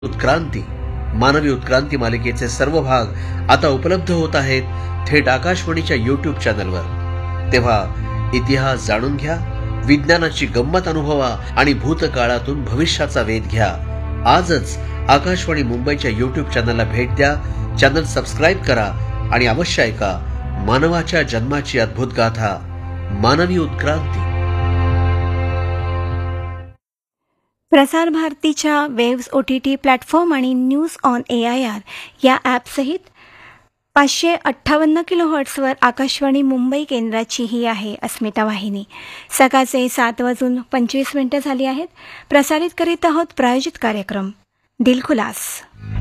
उत्क्रांती मानवी उत्क्रांती मालिकेचे सर्व भाग आता उपलब्ध होत आहेत थेट आकाशवाणीच्या YouTube चॅनलवर। तेव्हा इतिहास जाणून घ्या, विज्ञानाची गंमत अनुभवा आणि भूतकाळातून भविष्याचा वेध घ्या। आजच आकाशवाणी मुंबईच्या YouTube चॅनलला भेट द्या, चॅनल सबस्क्राइब करा आणि अवश्य ऐका मानवाच्या जन्माची अद्भुत गाथा, मानवी उत्क्रांती। प्रसार भारतीच्या वेव्स OTT प्लॅटफॉर्म आणि न्यूज ऑन AIR या ॲपसहित 558 किलोहर्ट्झवर आकाशवाणी मुंबई केंद्राची ही आहे अस्मिता वाहिनी। सकाळचे 7:25 झाली आहेत। प्रसारित करीत आहोत प्रायोजित कार्यक्रम दिलखुलास।